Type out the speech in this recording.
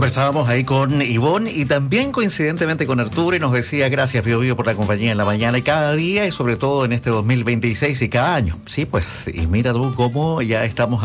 conversábamos ahí con Ivonne y también coincidentemente con Arturo y nos decía gracias Bio Bio por la compañía en la mañana y cada día y sobre todo en este 2026 y cada año. Sí, pues, y mira tú cómo ya estamos